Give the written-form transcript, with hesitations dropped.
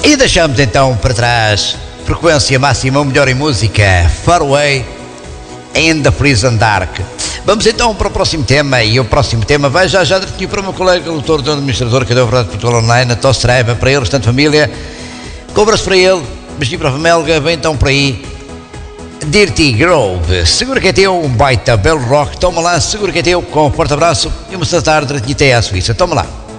E deixamos então para trás Frequência Máxima, o melhor em música, Far Away and the Prison Dark. Vamos então para o próximo tema, e o próximo tema vai já aqui para o meu colega doutor administrador, que deu a verdade Portugal Online, a Tostreva, para ele, restante família, cobras para ele, beijinho para a Melga, vem então para aí, Dirty Grove, segura que é teu, um baita belo rock, toma lá, segura que é teu, com um forte abraço e uma tarde até à Suíça, toma lá.